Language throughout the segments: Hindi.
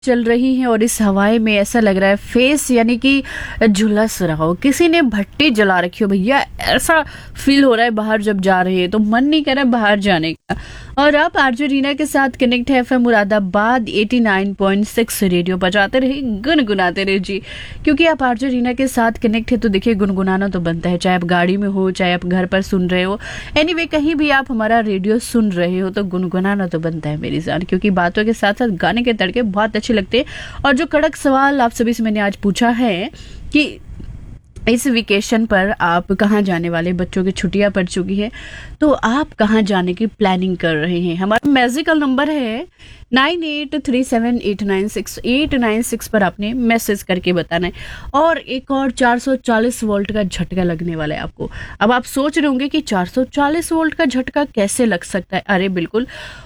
चल रही हैं और इस हवाए में ऐसा लग रहा है फेस यानी कि झुलस रहा हो, किसी ने भट्टी जला रखी हो भैया, ऐसा फील हो रहा है। बाहर जब जा रहे हैं तो मन नहीं कर रहा है बाहर जाने का। और आप आरजे रीना के साथ कनेक्ट है एफएम मुरादाबाद 89.6 रेडियो बजाते रहे, गुनगुनाते रहे जी, क्योंकि आप आरजे रीना के साथ कनेक्ट है तो देखिए गुनगुनाना तो बनता है, चाहे आप गाड़ी में हो, चाहे आप घर पर सुन रहे हो, एनीवे कहीं भी आप हमारा रेडियो सुन रहे हो तो गुनगुनाना तो बनता है मेरी जान, क्योंकि बातों के साथ साथ गाने के तड़के बहुत अच्छे लगते हैं। और जो कड़क सवाल आप सभी से मैंने आज पूछा है कि इस वेकेशन पर आप कहाँ जाने वाले, बच्चों की छुट्टियां पड़ चुकी है तो आप कहाँ जाने की प्लानिंग कर रहे हैं। हमारा मैजिकल नंबर है 9837896896 पर आपने मैसेज करके बताना है। और एक और 440 वोल्ट का झटका लगने वाला है आपको। अब आप सोच रहे होंगे कि 440 वोल्ट का झटका कैसे लग सकता है। अरे बिल्कुल,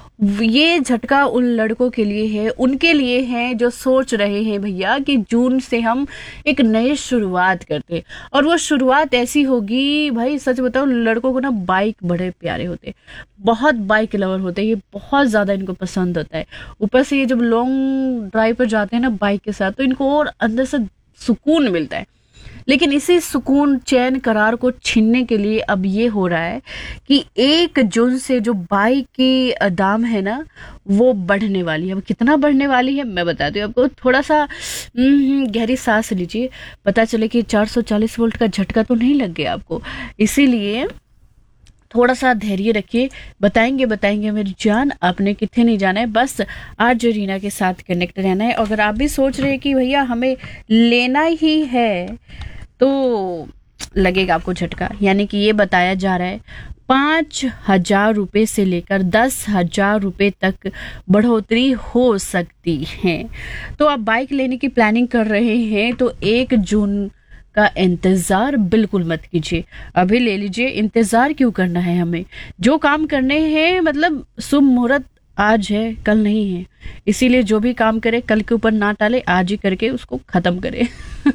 ये झटका उन लड़कों के लिए है, उनके लिए है जो सोच रहे हैं भैया कि जून से हम एक नई शुरुआत करते, और वो शुरुआत ऐसी होगी भाई, सच बताओ लड़कों को ना बाइक बड़े प्यारे होते, बहुत बाइक लवर होते हैं, ये बहुत ज्यादा इनको पसंद होता है। ऊपर से ये जब लॉन्ग ड्राइव पर जाते हैं ना बाइक के साथ तो इनको और अंदर से सुकून मिलता है। लेकिन इसी सुकून चैन करार को छीनने के लिए अब ये हो रहा है कि 1 जून से जो बाइक की दाम है ना वो बढ़ने वाली है। अब कितना बढ़ने वाली है मैं बताती हूँ आपको, थोड़ा सा गहरी सांस लीजिए, पता चले कि 440 वोल्ट का झटका तो नहीं लग गया आपको, इसीलिए थोड़ा सा धैर्य रखिए। बताएंगे मेरी जान, आपने कितने नहीं जाना है, बस आज रीना के साथ कनेक्ट रहना है। अगर आप भी सोच रहे हैं कि भैया हमें लेना ही है तो लगेगा आपको झटका, यानी कि ये बताया जा रहा है 5,000 रुपए से लेकर 10,000 रुपए तक बढ़ोतरी हो सकती है। तो आप बाइक लेने की प्लानिंग कर रहे हैं तो 1 जून का इंतजार बिल्कुल मत कीजिए, अभी ले लीजिए। इंतजार क्यों करना है, हमें जो काम करने हैं मतलब शुभ मुहूर्त आज है कल नहीं है, इसीलिए जो भी काम करे कल के ऊपर ना टाले, आज ही करके उसको खत्म करे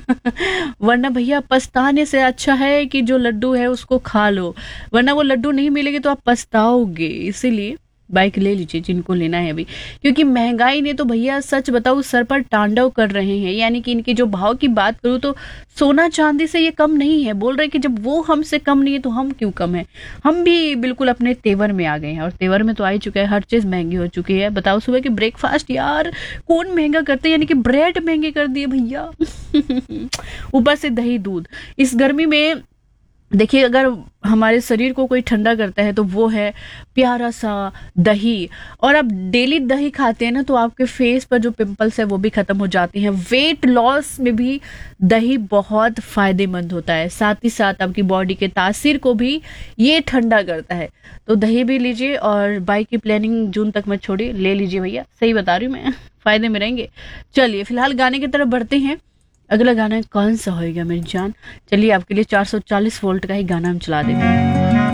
वरना भैया पछताने से अच्छा है कि जो लड्डू है उसको खा लो, वरना वो लड्डू नहीं मिलेगी तो आप पछताओगे। इसीलिए बाइक ले लीजिए जिनको लेना है अभी, क्योंकि महंगाई ने तो भैया सच बताऊं सर पर तांडव कर रहे हैं। यानी कि इनकी जो भाव की बात करूं तो सोना चांदी से ये कम नहीं है, बोल रहे कि जब वो हमसे कम नहीं है तो हम क्यों कम है। हम भी बिल्कुल अपने तेवर में आ गए हैं, और तेवर में तो आ ही चुका है, हर चीज महंगी हो चुकी है। बताओ सुबह की ब्रेकफास्ट यार कौन महंगा करते हैं, यानी कि ब्रेड महंगे कर दिए भैया ऊपर से दही दूध। इस गर्मी में देखिए अगर हमारे शरीर को कोई ठंडा करता है तो वो है प्यारा सा दही, और आप डेली दही खाते हैं ना तो आपके फेस पर जो पिंपल्स है वो भी खत्म हो जाते हैं। वेट लॉस में भी दही बहुत फायदेमंद होता है, साथ ही साथ आपकी बॉडी के तासीर को भी ये ठंडा करता है। तो दही भी लीजिए और बाइक की प्लानिंग जून तक मत छोड़िए, ले लीजिए भैया, सही बता रही हूँ मैं, फायदे में रहेंगे। चलिए फिलहाल गाने की तरफ बढ़ते हैं। अगला गाना कौन सा होएगा मेरी जान, चलिए आपके लिए 440 वोल्ट का ही गाना हम चला देते हैं।